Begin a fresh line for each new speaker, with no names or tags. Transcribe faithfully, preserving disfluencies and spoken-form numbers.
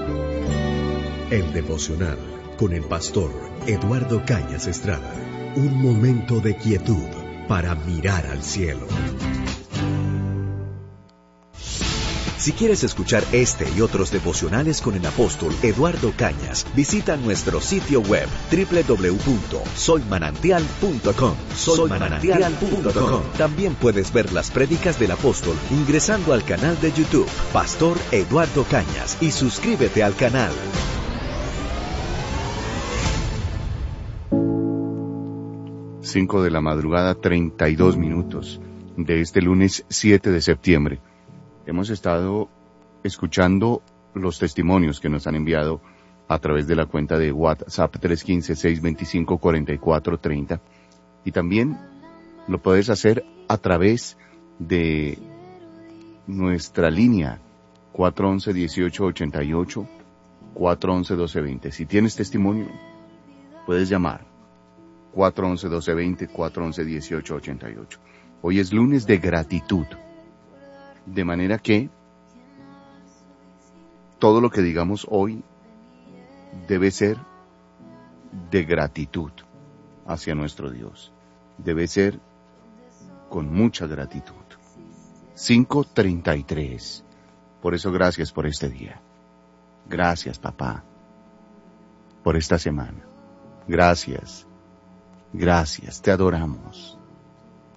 El devocional con el pastor Eduardo Cañas Estrada. Un momento de quietud para mirar al cielo. Si quieres escuchar este y otros devocionales con el apóstol Eduardo Cañas, visita nuestro sitio web doble u doble u doble u punto soy manantial punto com. soy manantial punto com. También puedes ver las prédicas del apóstol ingresando al canal de YouTube Pastor Eduardo Cañas y suscríbete al canal.
cinco de la madrugada, treinta y dos minutos de este lunes siete de septiembre. Hemos estado escuchando los testimonios que nos han enviado a través de la cuenta de WhatsApp tres uno cinco, seis dos cinco, cuatro cuatro tres cero y también lo puedes hacer a través de nuestra línea cuatro once, dieciocho ochenta y ocho, cuatro once, doce veinte. Si tienes testimonio, puedes llamar cuatro once, doce veinte, cuatro once, dieciocho ochenta y ocho. Hoy es lunes de gratitud. De manera que todo lo que digamos hoy debe ser de gratitud hacia nuestro Dios. Debe ser con mucha gratitud. cinco treinta y tres. Por eso gracias por este día. Gracias, papá, por esta semana. Gracias. Gracias, te adoramos.